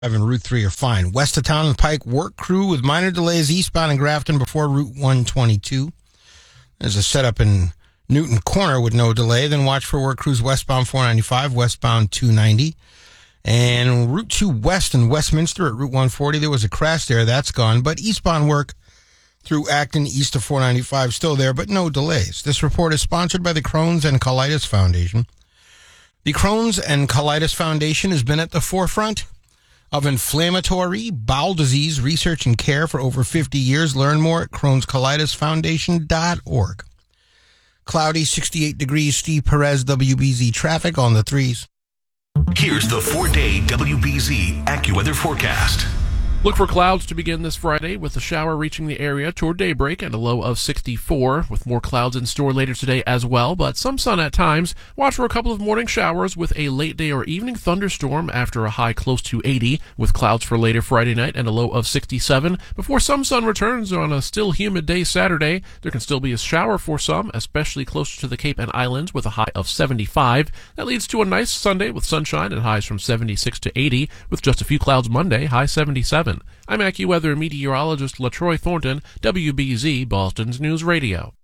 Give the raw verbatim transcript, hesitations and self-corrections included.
and Route three are fine. West of town and Pike, work crew with minor delays eastbound in Grafton before Route one twenty-two. There's a setup in Newton Corner with no delay. Then watch for work crews westbound four ninety-five, westbound two ninety. And Route two West in Westminster at Route one forty, there was a crash there. That's gone. But eastbound work through Acton east of four ninety-five still there, but no delays. This report is sponsored by the Crohn's and Colitis Foundation. The Crohn's and Colitis Foundation has been at the forefront of inflammatory bowel disease research and care for over fifty years. Learn more at crohns colitis foundation dot org. Cloudy, sixty-eight degrees, Steve Perez, W B Z traffic on the threes. Here's the four-day W B Z AccuWeather forecast. Look for clouds to begin this Friday, with a shower reaching the area toward daybreak and a low of sixty-four, with more clouds in store later today as well, but some sun at times. Watch for a couple of morning showers with a late day or evening thunderstorm after a high close to eighty, with clouds for later Friday night and a low of sixty-seven. Before some sun returns on a still humid day Saturday, there can still be a shower for some, especially closer to the Cape and Islands, with a high of seventy-five. That leads to a nice Sunday with sunshine and highs from seventy-six to eighty, with just a few clouds Monday, high seventy-seven. I'm AccuWeather meteorologist LaTroy Thornton, W B Z Boston's News Radio.